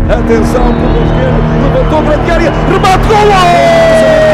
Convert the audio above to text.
Atenção, por esquerdo, levantou, grande área, remate, golo!